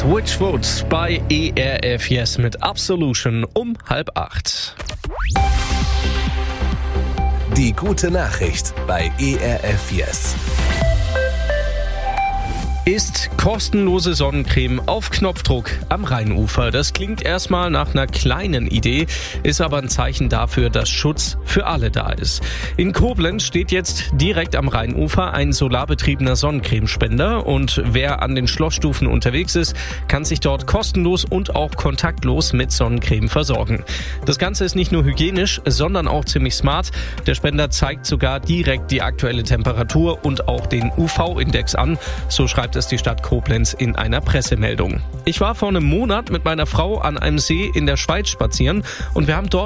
Switchfoot bei ERF Yes mit Absolution um 7:30. Die gute Nachricht bei ERF Yes. Ist kostenlose Sonnencreme auf Knopfdruck am Rheinufer. Das klingt erstmal nach einer kleinen Idee, ist aber ein Zeichen dafür, dass Schutz für alle da ist. In Koblenz steht jetzt direkt am Rheinufer ein solarbetriebener Sonnencremespender und wer an den Schlossstufen unterwegs ist, kann sich dort kostenlos und auch kontaktlos mit Sonnencreme versorgen. Das Ganze ist nicht nur hygienisch, sondern auch ziemlich smart. Der Spender zeigt sogar direkt die aktuelle Temperatur und auch den UV-Index an, so schreibt es die Stadt Koblenz in einer Pressemeldung. Ich war vor einem Monat mit meiner Frau an einem See in der Schweiz spazieren und wir haben dort